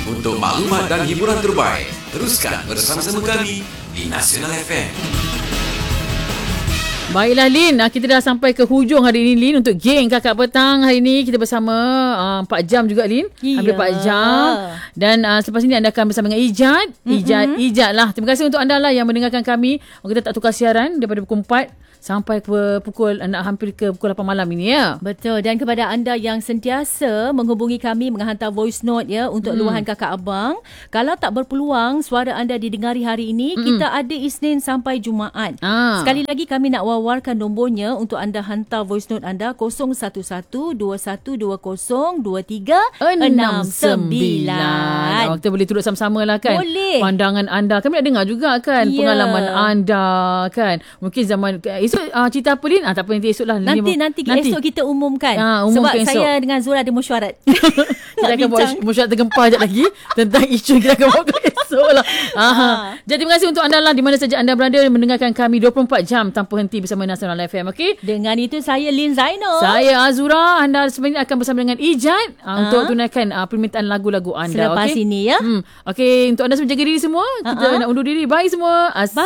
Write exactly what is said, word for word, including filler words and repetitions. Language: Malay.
Untuk maklumat dan hiburan terbaik, teruskan bersama-sama kami di Nasional F M. Baiklah Lin, kita dah sampai ke hujung hari ini Lin untuk geng Kakak Petang. Hari ini kita bersama uh, empat jam juga Lin. Iya. Hampir empat jam. Dan uh, selepas ini anda akan bersama dengan Ijat. Ijat, mm-hmm. Ijat lah. Terima kasih untuk anda lah yang mendengarkan kami. Kita tak tukar siaran daripada pukul empat sampai ke pukul nak hampir ke pukul lapan malam ini ya. Betul. Dan kepada anda yang sentiasa menghubungi kami menghantar voice note ya untuk hmm. luahan kakak abang, kalau tak berpeluang suara anda didengari hari ini, hmm. kita ada Isnin sampai Jumaat. Ah. Sekali lagi kami nak wawarkan nombornya untuk anda hantar voice note anda kosong satu satu dua satu dua kosong dua tiga enam sembilan. Oh, kita boleh turut sama-sama lah kan. Boleh. Pandangan anda. Kami nak dengar juga kan. Yeah. Pengalaman anda kan. Mungkin zaman esok uh, cerita apa Lin? Ah, tak apa nanti esok lah. Nanti, nanti, nanti esok kita umumkan. Ah, umumkan sebab esok. saya dengan Zura ada mesyuarat. Kita akan buat mesyuarat tergempar sekejap lagi tentang isu kita akan bawa ke esok lah. Aha. Jadi terima kasih untuk anda lah di mana saja anda berada mendengarkan kami dua puluh empat jam tanpa henti bersama Nasional F M. Okay? Dengan itu saya Lin Zainal. Saya Azura. Anda sebenarnya akan bersama dengan Ijat uh, untuk tunaikan uh, permintaan lagu-lagu anda. Selepas okay? ini ya. Hmm. Okay, untuk anda semua jaga diri semua. Kita uh-huh. nak undur diri. Bye semua. As- Bye.